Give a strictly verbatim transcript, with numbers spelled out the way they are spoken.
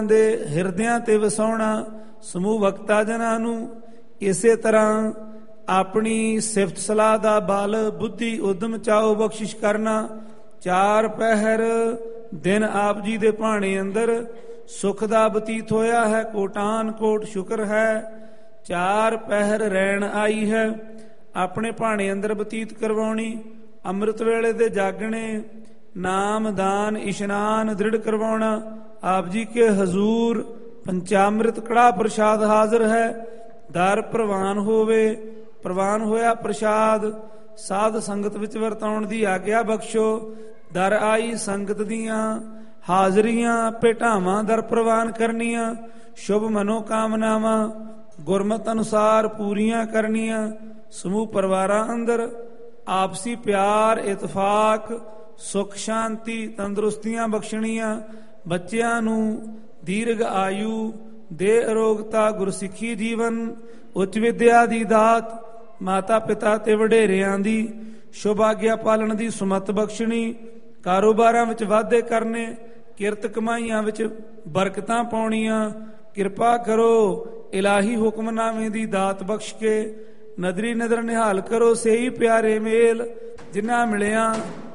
ਦੇ ਹਿਰਦਿਆਂ ਤੇ ਵਸਾਉਣਾ ਸਮੂਹ ਵਕਤਾ ਜਨਾਂ ਨੂੰ। ਇਸੇ ਤਰ੍ਹਾਂ ਆਪਣੀ ਸਿਫਤ ਸਲਾਹ ਦਾ ਬਲ ਬੁੱਧੀ ਉਦਮ ਚਾਓ ਬਖਸ਼ਿਸ਼ ਕਰਨਾ। ਚਾਰ ਪਹਿਰ ਦਿਨ ਆਪ ਜੀ ਦੇ ਭਾਣੇ ਅੰਦਰ ਸੁਖ ਦਾ ਬਤੀਤ ਹੋਇਆ ਹੈ, ਕੋਟਾਨ ਕੋਟ ਸ਼ੁਕਰ ਹੈ। ਚਾਰ ਪਹਿਰ ਰਹਿਣ ਆਈ ਹੈ, ਆਪਣੇ ਭਾਣੇ ਅੰਦਰ ਬਤੀਤ ਕਰਵਾਉਣੀ। ਅੰਮ੍ਰਿਤ ਵੇਲੇ ਦੇ ਜਾਗਣੇ, ਨਾਮ ਦਾਨ ਇਸ਼ਨਾਨ ਦ੍ਰਿੜ ਕਰਵਾਉਣਾ। ਆਪ ਜੀ ਕੇ ਹਜ਼ੂਰ ਪੰਚਾਮ੍ਰਿਤ ਕੜਾ ਪ੍ਰਸ਼ਾਦ ਹਾਜ਼ਰ ਹੈ। ਦਰ ਪ੍ਰਵਾਨ ਹੋਵੇ, ਪ੍ਰਵਾਨ ਹੋਇਆ ਪ੍ਰਸ਼ਾਦ ਸਾਧ ਸੰਗਤ ਵਿੱਚ ਵਰਤਾਉਣ ਦੀ ਆਗਿਆ ਬਖਸ਼ੋ। ਦਰ ਆਈ ਸੰਗਤ ਦੀਆਂ ਹਾਜ਼ਰੀਆਂ ਭੇਟਾਵਾਂ ਦਰ ਪ੍ਰਵਾਨ ਕਰਨੀਆਂ। ਸ਼ੁਭ ਮਨੋਕਾਮਨਾਵਾਂ ਗੁਰਮਤ ਅਨੁਸਾਰ ਪੂਰੀਆਂ ਕਰਨੀਆਂ। ਸਮੂਹ ਪਰਿਵਾਰਾਂ ਅੰਦਰ ਆਪਸੀ ਪਿਆਰ ਇਤਫਾਕ ਸੁਖ ਸ਼ਾਂਤੀ ਤੰਦਰੁਸਤੀਆਂ ਬਖਸ਼ਣੀਆਂ। ਬੱਚਿਆਂ ਨੂੰ ਦੀਰਘ ਆਯੂ ਦੇ ਅਰੋਗਤਾ ਗੁਰਸਿੱਖੀ ਜੀਵਨ ਉੱਚ ਵਿਦਿਆ ਦੀ ਦਾਤ ਮਾਤਾ ਪਿਤਾ ਤੇ ਵਡੇਰਿਆਂ ਦੀ ਸ਼ੁਭ ਆਗਿਆ ਪਾਲਣ ਦੀ ਸੁਮਤ ਬਖਸ਼ਣੀ। ਕਾਰੋਬਾਰਾਂ ਵਿੱਚ ਵਾਧੇ ਕਰਨੇ, ਕਿਰਤ ਕਮਾਈਆਂ ਵਿੱਚ ਬਰਕਤਾਂ ਪਾਉਣੀਆਂ। ਕਿਰਪਾ ਕਰੋ ਇਲਾਹੀ ਹੁਕਮਨਾਮੇ ਦੀ ਦਾਤ ਬਖਸ਼ ਕੇ ਨਦਰੀ ਨਦਰ ਨਿਹਾਲ ਕਰੋ। ਸਹੀ ਪਿਆਰੇ ਮੇਲ ਜਿਨ੍ਹਾਂ ਮਿਲਿਆ